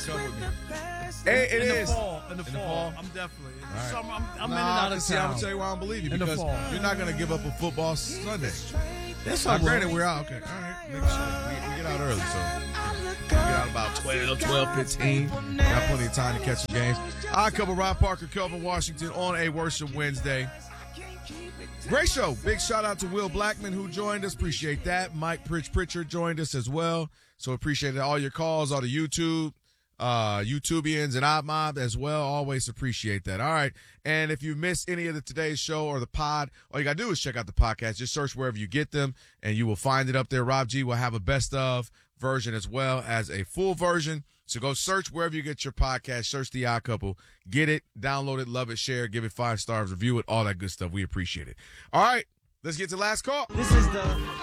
come with me. Hey, it in is. the fall. In the In the fall. fall? I'm definitely. right. Summer, I'm in and Nah, out of see, I'm town. gonna tell you why I don't believe you In the because fall. you're not gonna give up a football Sunday. Yes, Now, I will. granted, we're out. Okay, all right. Make sure. We get out early, so we get out about 12, 15. Got plenty of time to catch the games. I cover Rob Parker, Kelvin Washington on a Worship Wednesday. Great show. Big shout out to Will Blackman who joined us. Appreciate that. Mike Pritchard joined us as well. So appreciate it. All your calls, all the YouTubians and iMob as well. Always appreciate that. All right. And if you miss any of today's show or the pod, all you got to do is check out the podcast. Just search wherever you get them and you will find it up there. Rob G will have a best of version as well as a full version. So go search wherever you get your podcast, search The Odd Couple, get it, download it, love it, share it, give it 5 stars, review it, all that good stuff. We appreciate it. All right, let's get to last call. This is the